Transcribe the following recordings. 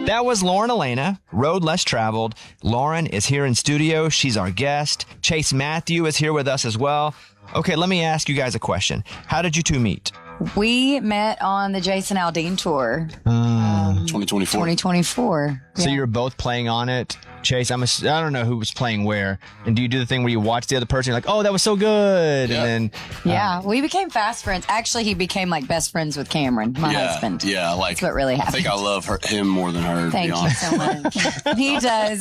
That was Lauren Elena, Road Less Traveled. Lauren is here in studio. She's our guest. Chase Matthew is here with us as well. Okay, let me ask you guys a question. How did you two meet? We met on the Jason Aldean tour. 2024. So you were both playing on it. Chase, I don't know who was playing where. And do you do the thing where you watch the other person, you're like, oh, that was so good? Yeah. And then we became fast friends. Actually, he became like best friends with Cameron, my husband. Yeah, that's what really happened. I think I love him more than her. Thank you so much. He does.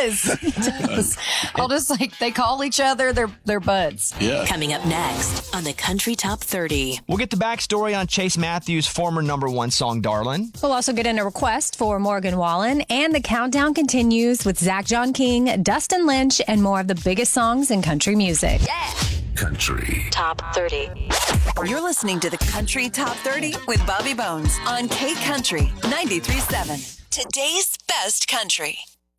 I'll just they call each other their buds. Yeah. Coming up next on the Country Top 30. We'll get the backstory on Chase Matthews' former #1 song, Darlin'. We'll also get in a request for Morgan Wallen, and the countdown continues with Zach John King, Dustin Lynch, and more of the biggest songs in country music. Yeah. Country Top 30. You're listening to the Country Top 30 with Bobby Bones on K Country 93.7. Today's best country.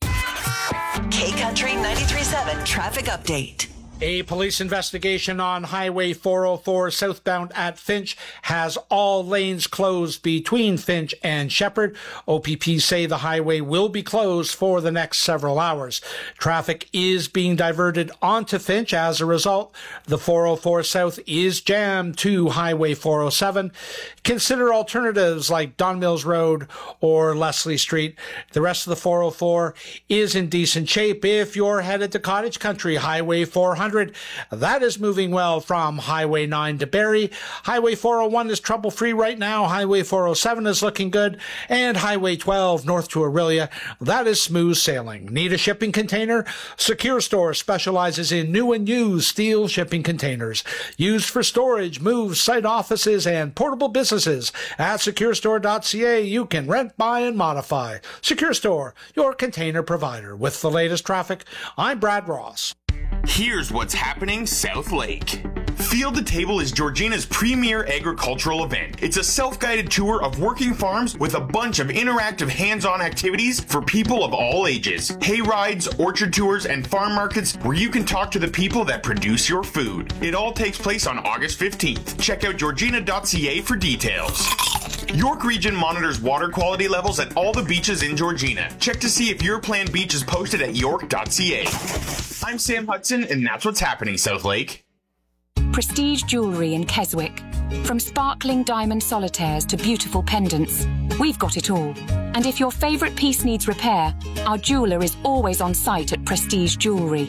K Country 93.7 traffic update. A police investigation on Highway 404 southbound at Finch has all lanes closed between Finch and Shepherd. OPP say the highway will be closed for the next several hours. Traffic is being diverted onto Finch. As a result, the 404 South is jammed to Highway 407. Consider alternatives like Don Mills Road or Leslie Street. The rest of the 404 is in decent shape. If you're headed to Cottage Country, Highway 400, that is moving well from Highway 9 to Barrie. Highway 401 is trouble-free right now. Highway 407 is looking good. And Highway 12 north to Aurelia, that is smooth sailing. Need a shipping container? Secure Store specializes in new and used steel shipping containers used for storage, moves, site offices, and portable businesses. At securestore.ca, you can rent, buy, and modify. Secure Store, your container provider. With the latest traffic, I'm Brad Ross. Here's what's happening South Lake. Field to Table is Georgina's premier agricultural event. It's a self-guided tour of working farms with a bunch of interactive hands-on activities for people of all ages. Hay rides, orchard tours, and farm markets where you can talk to the people that produce your food. It all takes place on August 15th. Check out georgina.ca for details. York Region monitors water quality levels at all the beaches in Georgina. Check to see if your planned beach is posted at york.ca. I'm Sam Hudson, and that's what's happening, South Lake. Prestige jewellery in Keswick. From sparkling diamond solitaires to beautiful pendants, we've got it all. And if your favourite piece needs repair, our jeweller is always on site at Prestige Jewellery.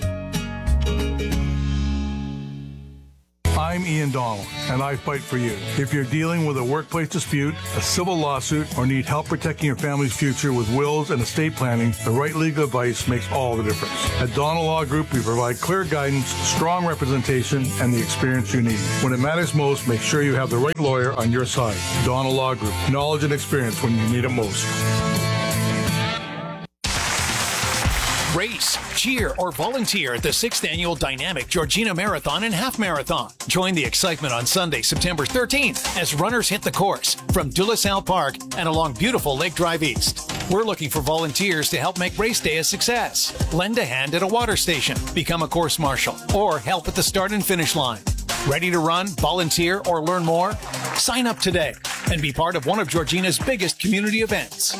I'm Ian Donald, and I fight for you. If you're dealing with a workplace dispute, a civil lawsuit, or need help protecting your family's future with wills and estate planning, the right legal advice makes all the difference. At Donald Law Group, we provide clear guidance, strong representation, and the experience you need. When it matters most, make sure you have the right lawyer on your side. Donald Law Group, knowledge and experience when you need it most. Race, cheer, or volunteer at the 6th Annual Dynamic Georgina Marathon and Half Marathon. Join the excitement on Sunday, September 13th as runners hit the course from De La Salle Park and along beautiful Lake Drive East. We're looking for volunteers to help make race day a success. Lend a hand at a water station, become a course marshal, or help at the start and finish line. Ready to run, volunteer, or learn more? Sign up today and be part of one of Georgina's biggest community events.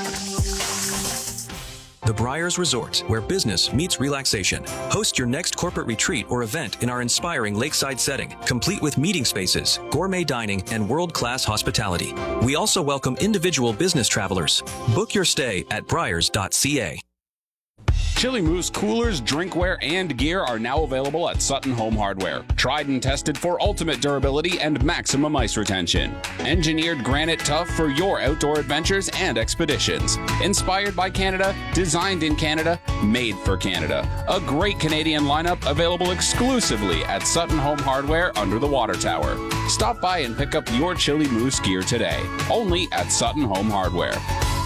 The Briars Resort, where business meets relaxation. Host your next corporate retreat or event in our inspiring lakeside setting, complete with meeting spaces, gourmet dining, and world-class hospitality. We also welcome individual business travelers. Book your stay at briars.ca. Chili Moose coolers, drinkware, and gear are now available at Sutton Home Hardware. Tried and tested for ultimate durability and maximum ice retention. Engineered granite tough for your outdoor adventures and expeditions. Inspired by Canada, designed in Canada, made for Canada. A great Canadian lineup available exclusively at Sutton Home Hardware under the water tower. Stop by and pick up your Chili Moose gear today. Only at Sutton Home Hardware.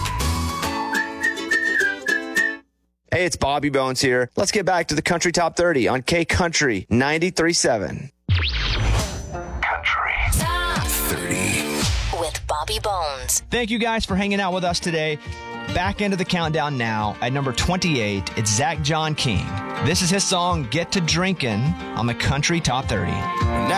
Hey, it's Bobby Bones here. Let's get back to the Country Top 30 on K Country 93.7. Country Top 30 with Bobby Bones. Thank you guys for hanging out with us today. Back into the countdown now. At number 28, it's Zach John King. This is his song, Get to Drinkin', on the Country Top 30.